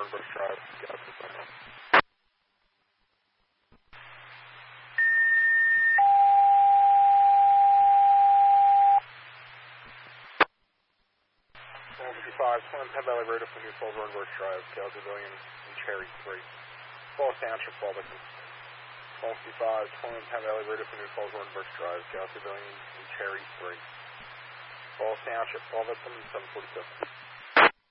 Birch Drive, Galaxy Center. 1255, Twin Penn Valley Road from New Falls Road, Birch Drive, Galaxy Pavilion, and Cherry 3. Falls Township, fall victims. 1255, Twin Penn Valley Road from New Falls Road, Birch Drive, Galaxy Pavilion, and Cherry 3. Falls Township, fall victims, 747.